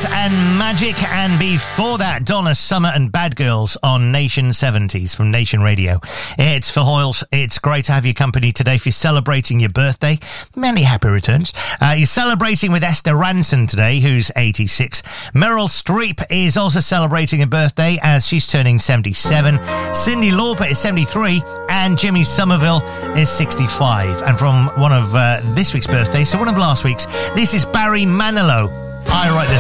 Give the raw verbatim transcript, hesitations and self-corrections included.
and Magic, and before that, Donna Summer and Bad Girls on Nation seventies from Nation Radio. It's for Hoyles. It's great to have your company today. If you're celebrating your birthday, many happy returns. Uh, you're celebrating with Esther Ranson today, who's eighty-six. Meryl Streep is also celebrating a birthday as she's turning seventy-seven. Cyndi Lauper is seventy-three, and Jimmy Somerville is sixty-five. And from one of uh, this week's birthdays, so one of last week's, this is Barry Manilow. I Write the